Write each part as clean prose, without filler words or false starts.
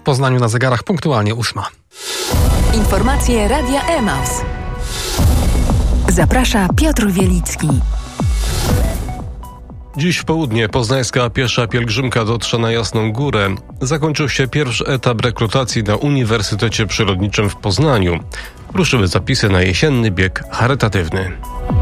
W Poznaniu na zegarach punktualnie 8. Informacje Radia Emaus. Zaprasza Piotr Wielicki. Dziś w południe poznańska piesza pielgrzymka dotrze na Jasną Górę. Zakończył się pierwszy etap rekrutacji na Uniwersytecie Przyrodniczym w Poznaniu. Ruszyły zapisy na jesienny bieg charytatywny.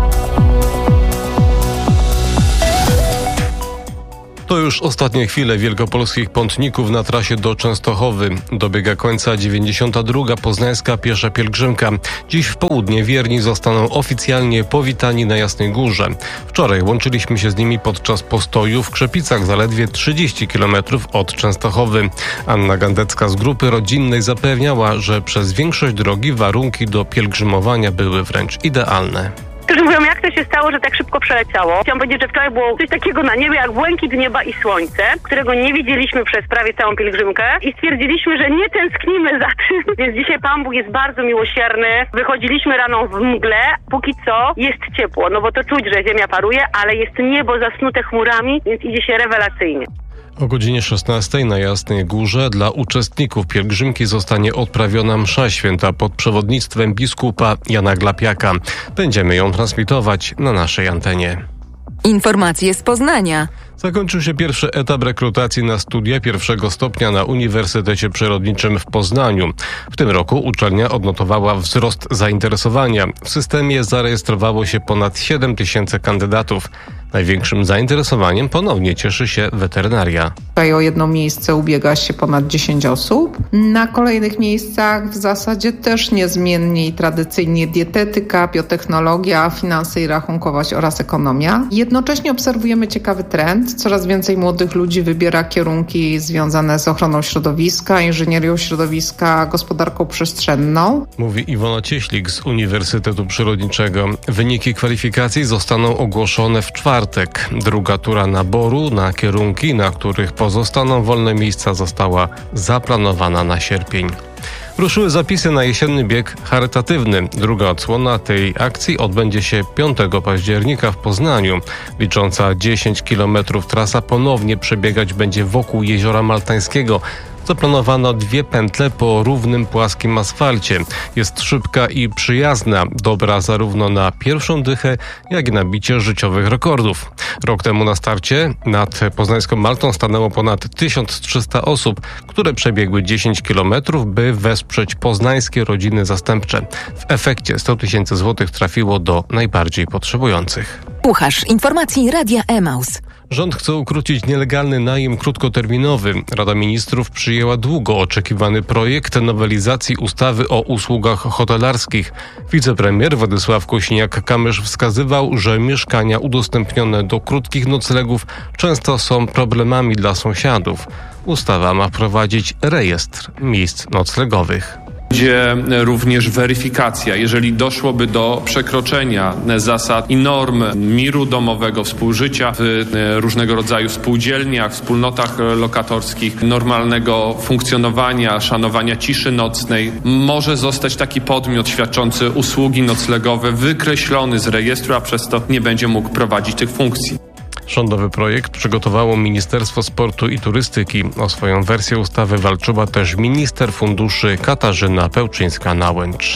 To już ostatnie chwile wielkopolskich pątników na trasie do Częstochowy. Dobiega końca 92. poznańska piesza pielgrzymka. Dziś w południe wierni zostaną oficjalnie powitani na Jasnej Górze. Wczoraj łączyliśmy się z nimi podczas postoju w Krzepicach, zaledwie 30 km od Częstochowy. Anna Gandecka z grupy rodzinnej zapewniała, że przez większość drogi warunki do pielgrzymowania były wręcz idealne. Którzy mówią, jak to się stało, że tak szybko przeleciało. Chciałam powiedzieć, że wczoraj było coś takiego na niebie jak błękit nieba i słońce, którego nie widzieliśmy przez prawie całą pielgrzymkę i stwierdziliśmy, że nie tęsknimy za tym. Więc dzisiaj Pan Bóg jest bardzo miłosierny. Wychodziliśmy rano w mgle, póki co jest ciepło, no bo to czuć, że ziemia paruje, ale jest niebo zasnute chmurami, więc idzie się rewelacyjnie. O godzinie 16 na Jasnej Górze dla uczestników pielgrzymki zostanie odprawiona msza święta pod przewodnictwem biskupa Jana Glapiaka. Będziemy ją transmitować na naszej antenie. Informacje z Poznania. Zakończył się pierwszy etap rekrutacji na studia pierwszego stopnia na Uniwersytecie Przyrodniczym w Poznaniu. W tym roku uczelnia odnotowała wzrost zainteresowania. W systemie zarejestrowało się ponad 7 000 kandydatów. Największym zainteresowaniem ponownie cieszy się weterynaria. Tutaj o jedno miejsce ubiega się ponad 10 osób. Na kolejnych miejscach w zasadzie też niezmiennie i tradycyjnie dietetyka, biotechnologia, finanse i rachunkowość oraz ekonomia. Jednocześnie obserwujemy ciekawy trend. Coraz więcej młodych ludzi wybiera kierunki związane z ochroną środowiska, inżynierią środowiska, gospodarką przestrzenną. Mówi Iwona Cieślik z Uniwersytetu Przyrodniczego. Wyniki kwalifikacji zostaną ogłoszone w czwartek. Druga tura naboru na kierunki, na których pozostaną wolne miejsca, została zaplanowana na sierpień. Ruszyły zapisy na jesienny bieg charytatywny. Druga odsłona tej akcji odbędzie się 5 października w Poznaniu. Licząca 10 km trasa ponownie przebiegać będzie wokół Jeziora Maltańskiego. Zaplanowano 2 pętle po równym, płaskim asfalcie. Jest szybka i przyjazna, dobra zarówno na pierwszą dychę, jak i na bicie życiowych rekordów. Rok temu na starcie nad poznańską Maltą stanęło ponad 1300 osób, które przebiegły 10 km, by wesprzeć poznańskie rodziny zastępcze. W efekcie 100 000 złotych trafiło do najbardziej potrzebujących. Słuchasz informacji Radia Emaus. Rząd chce ukrócić nielegalny najem krótkoterminowy. Rada Ministrów przyjęła długo oczekiwany projekt nowelizacji ustawy o usługach hotelarskich. Wicepremier Władysław Kosiniak-Kamysz wskazywał, że mieszkania udostępnione do krótkich noclegów często są problemami dla sąsiadów. Ustawa ma wprowadzić rejestr miejsc noclegowych. Będzie również weryfikacja, jeżeli doszłoby do przekroczenia zasad i norm miru domowego, współżycia w różnego rodzaju spółdzielniach, wspólnotach lokatorskich, normalnego funkcjonowania, szanowania ciszy nocnej. Może zostać taki podmiot świadczący usługi noclegowe wykreślony z rejestru, a przez to nie będzie mógł prowadzić tych funkcji. Rządowy projekt przygotowało Ministerstwo Sportu i Turystyki. O swoją wersję ustawy walczyła też minister funduszy Katarzyna Pełczyńska-Nałęcz.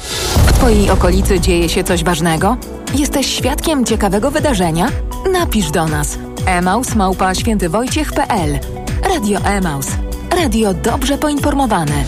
W Twojej okolicy dzieje się coś ważnego? Jesteś świadkiem ciekawego wydarzenia? Napisz do nas. emaus@świętywojciech.pl. Radio Emaus. Radio dobrze poinformowane.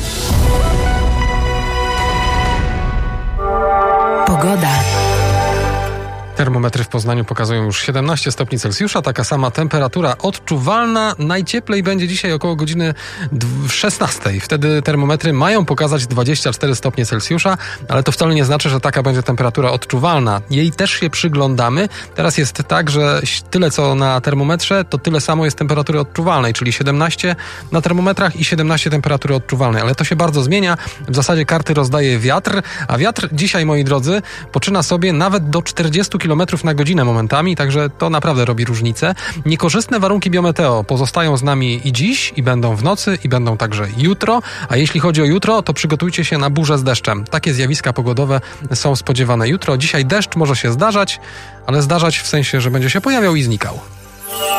Pogoda. Termometry w Poznaniu pokazują już 17 stopni Celsjusza, taka sama temperatura odczuwalna. Najcieplej będzie dzisiaj około godziny 16. Wtedy termometry mają pokazać 24 stopnie Celsjusza, ale to wcale nie znaczy, że taka będzie temperatura odczuwalna. Jej też się przyglądamy. Teraz jest tak, że tyle co na termometrze, to tyle samo jest temperatury odczuwalnej, czyli 17 na termometrach i 17 temperatury odczuwalnej. Ale to się bardzo zmienia. W zasadzie karty rozdaje wiatr, a wiatr dzisiaj, moi drodzy, poczyna sobie nawet do 40 km na godzinę momentami, także to naprawdę robi różnicę. Niekorzystne warunki biometeo pozostają z nami i dziś, i będą w nocy, i będą także jutro, a jeśli chodzi o jutro, to przygotujcie się na burzę z deszczem. Takie zjawiska pogodowe są spodziewane jutro. Dzisiaj deszcz może się zdarzać, ale zdarzać w sensie, że będzie się pojawiał i znikał.